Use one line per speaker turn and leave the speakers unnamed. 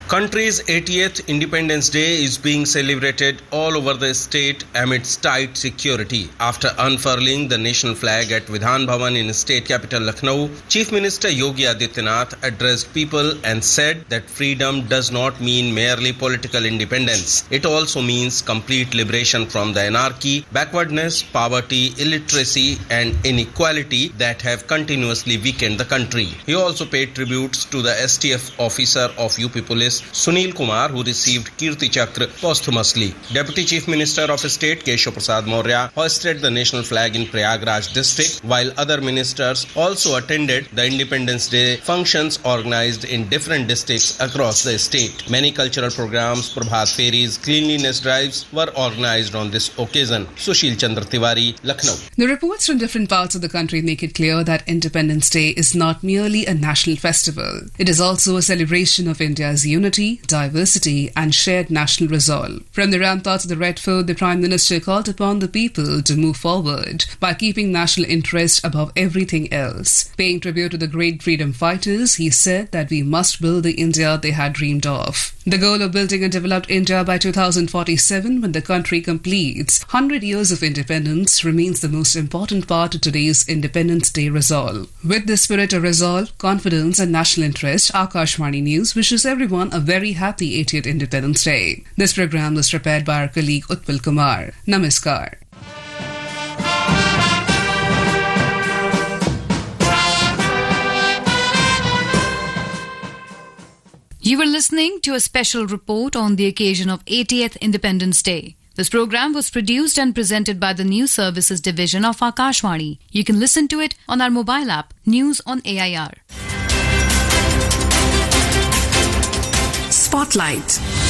Country's 80th Independence Day is being celebrated all over the state amidst tight security. After unfurling the national flag at Vidhan Bhavan in state capital Lucknow, Chief Minister Yogi Adityanath addressed people and said that freedom does not mean merely political independence. It also means complete liberation from the anarchy, backwardness, poverty, illiteracy and inequality that have continuously weakened the country. He also paid tributes to the STF officer of UP Police Sunil Kumar, who received Kirti Chakra posthumously. Deputy Chief Minister of State Keshav Prasad Maurya hoisted the national flag in Prayagraj district, while other ministers also attended the Independence Day functions organized in different districts across the state. Many cultural programs, Prabhat Fairies, cleanliness drives were organized on this occasion. Sushil Chandra Tiwari, Lucknow.
The reports from different parts of the country make it clear that Independence Day is not merely a national festival. It is also a celebration of India's unity, diversity and shared national resolve. From the ramparts of the Red Fort, the Prime Minister called upon the people to move forward by keeping national interest above everything else. Paying tribute to the great freedom fighters, he said that we must build the India they had dreamed of. The goal of building a developed India by 2047, when the country completes 100 years of independence, remains the most important part of today's Independence Day resolve. With the spirit of resolve, confidence and national interest, Akashvani News wishes everyone a very happy 80th Independence Day. This program was prepared by our colleague Utpal Kumar. Namaskar.
You were listening to a special report on the occasion of 80th Independence Day. This program was produced and presented by the News Services Division of Akashvani. You can listen to it on our mobile app, News on AIR.
Spotlight.